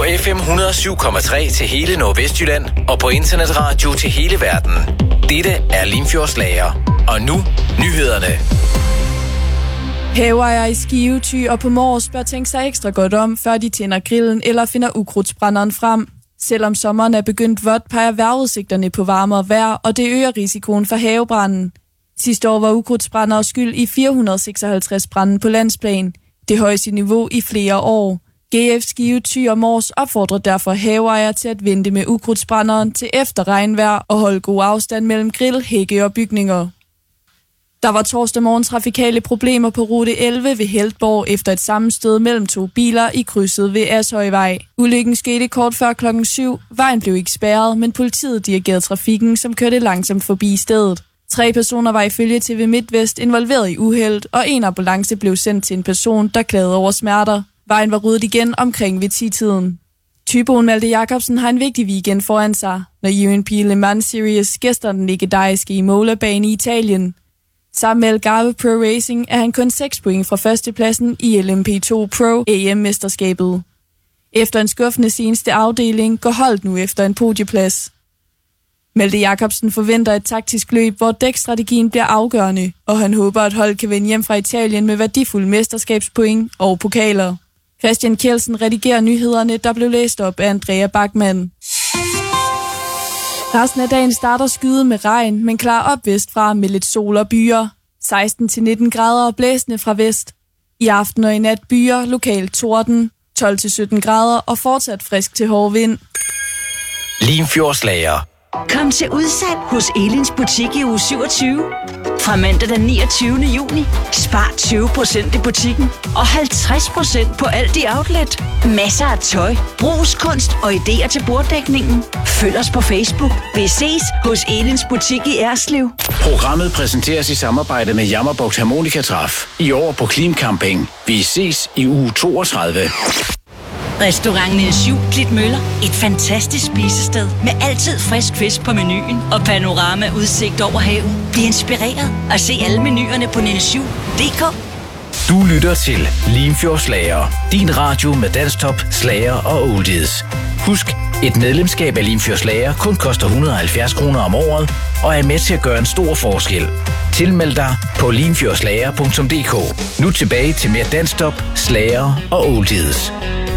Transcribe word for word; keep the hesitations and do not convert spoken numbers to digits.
På F M et hundrede og syv komma tre til hele Nordvestjylland og på internetradio til hele verden. Dette er Limfjords Lager. Og nu, nyhederne. Haveejere i Skive, Thy og på Mors bør tænke sig ekstra godt om, før de tænder grillen eller finder ukrudtsbrænderen frem. Selvom sommeren er begyndt vådt, peger vejrudsigterne på varmere vejr, og det øger risikoen for havebranden. Sidste år var ukrudtsbrændere skyld i fire hundrede seksoghalvtreds brande på landsplan. Det højeste niveau i flere år. G F Skive, Thy og Mors opfordrer derfor haveejere til at vente med ukrudtsbrænderen til efter regnvejr og holde god afstand mellem grill, hække og bygninger. Der var torsdag morgen trafikale problemer på rute elleve ved Heltborg efter et sammenstød mellem to biler i krydset ved Ashøjvej. Ulykken skete kort før klokken syv. Vejen blev ikke spærret, men politiet dirigerede trafikken, som kørte langsomt forbi stedet. Tre personer var ifølge T V MidtVest involveret i uheldet, og en ambulance blev sendt til en person, der klagede over smerter. Vejen var ryddet igen omkring ved ti-tiden. Thyboen Malte Jacobsen har en vigtig weekend foran sig, når U N P Le Mans Series gæster den legendariske Imola-bane i Italien. Sammen med Algarve Pro Racing er han kun seks point fra førstepladsen i L M P to Pro A M-mesterskabet. Efter en skuffende seneste afdeling går holdet nu efter en podieplads. Malte Jacobsen forventer et taktisk løb, hvor dækstrategien bliver afgørende, og han håber, at holdet kan vende hjem fra Italien med værdifulde mesterskabspoint og pokaler. Christian Kjeldsen redigerer nyhederne, der blev læst op af Andrea Bachmann. Resten af dagen starter skyet med regn, men klar op vestfra med lidt sol og byer. seksten til nitten grader og blæsende fra vest. I aften og i nat byer, lokalt torden. tolv til sytten grader og fortsat frisk til hård vind. Limfjords Lager. Kom til udsalg hos Elins butik i uge syvogtyve. Fra mandag den niogtyvende juni. Spar tyve procent i butikken og halvtreds procent på alt i outlet. Masser af tøj, brugskunst og idéer til borddækningen. Følg os på Facebook. Vi ses hos Elins butik i Erslev. Programmet præsenteres i samarbejde med Jammerbugt Harmonikatræf. I år på Klim Camping. Vi ses i uge toogtredive. Restaurant Niels Juel Klitmøller. Et fantastisk spisested med altid frisk fisk på menuen og panorama udsigt over havet. Bliv inspireret og se alle menuerne på niels juel punktum d k. Du lytter til Limfjords Lager. Din radio med dansktop, slager og oldies. Husk, et medlemskab af Limfjords Lager kun koster et hundrede og halvfjerds kroner om året og er med til at gøre en stor forskel. Tilmeld dig på limfjordslager punktum d k. Nu tilbage til mere dansktop, slager og oldies.